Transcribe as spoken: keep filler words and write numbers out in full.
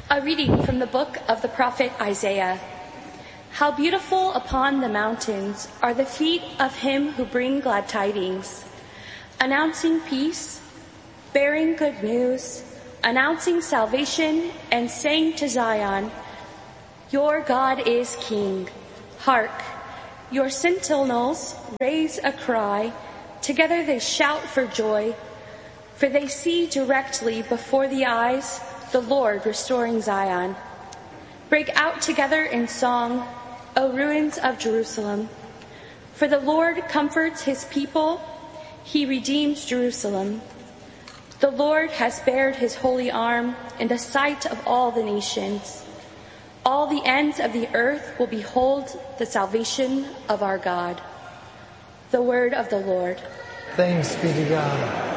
A reading from the book of the prophet Isaiah. How beautiful upon the mountains are the feet of him who bring glad tidings, announcing peace, bearing good news, announcing salvation, and saying to Zion, your God is King. Hark, your sentinels raise a cry, together they shout for joy, for they see directly before the eyes the Lord restoring Zion. Break out together in song, O ruins of Jerusalem. For the Lord comforts his people, he redeems Jerusalem. The Lord has bared his holy arm in the sight of all the nations. All the ends of the earth will behold the salvation of our God. The word of the Lord. Thanks be to God.